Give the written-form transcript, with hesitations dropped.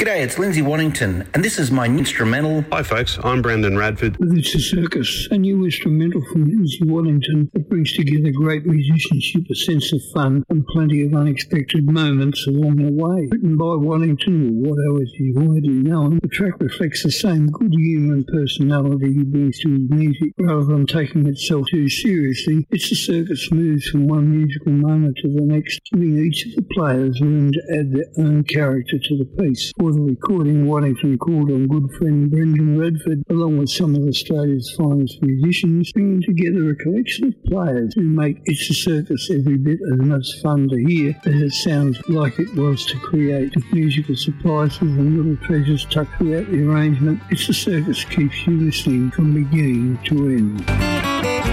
G'day, it's Lindsay Waddington, and this is my new instrumental. Hi folks, I'm Brandon Radford. It's a Circus, a new instrumental from Lindsay Waddington that brings together great musicianship, a sense of fun, and plenty of unexpected moments along the way. Written by Waddington, or Watto as he's widely known, the track reflects the same good humour and personality he brings to his music. Rather than taking itself too seriously, It's a Circus moves from one musical moment to the next, giving each of the players room to add their own character to the piece. For the recording, Waddington called on good friend Brendan Radford, along with some of Australia's finest musicians, bringing together a collection of players who make It's a Circus every bit as much fun to hear as it sounds like it was to create. With musical surprises and little treasures tucked throughout the arrangement, It's a Circus keeps you listening from beginning to end.